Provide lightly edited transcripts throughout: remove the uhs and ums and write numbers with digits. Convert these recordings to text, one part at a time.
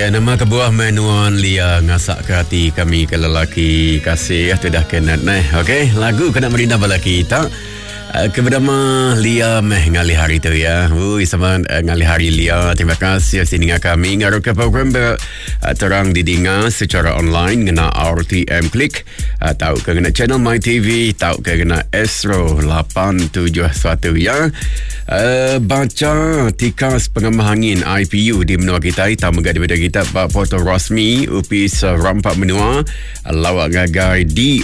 Ya, nama kebuah menuan Lia ngasak ke hati kami ke lelaki kasih tu dah kena okey, lagu kena merindah bala kita. Keberama Lia meh ngali hari tu ya. Sama ngali hari Lia. Terima kasih sini dengan kami. Ngaruh ke program terang didengar secara online ngena RTM Klik. Tahu ke ngena channel My TV, tahu ke ngena Astro 871 ya. Baca tikas pengamah angin IPU di menua kita. Tahu menggadi pada kita Pak Foto Rasmi Upis Rampak Menua lawak ngagai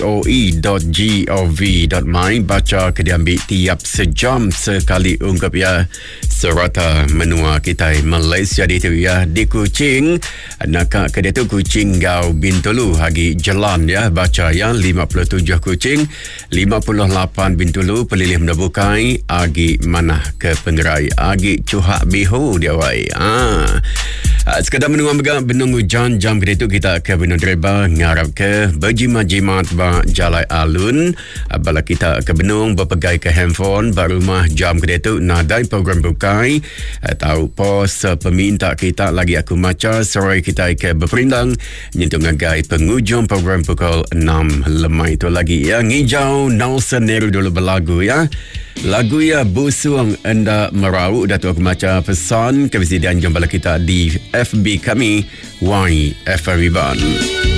doe.gov.my. Baca ke diambil tiap sejam sekali ungkap ya serata menua kita Malaysia di tu ya. Di Kuching nak ke dia tu Kuching Gau Bintulu hagi jalan ya. Baca ya 57 Kuching 58 Bintulu pelilih mendabukai agi mana ke Pengerai agi Cuhak Bihu dia wai sekadar menunggu benung hujan jam ke tu kita ke benung dreba ngarap ke berjimat-jimat ba jalai alun bala kita ke benung berpegai ke handphone ba rumah jam ke tu nadai program bukai tahu pos peminta kita lagi aku maca sore kita ke berperindang nyentuh ngagai pengujung program pukul 6 lemai itu lagi ya. Ngijau Nelson Neru dulu berlagu ya. Lagu ya Busuang Anda Merau Datuk aku maca pesan kebersediaan jumpa kita di FB kami Y Everyone.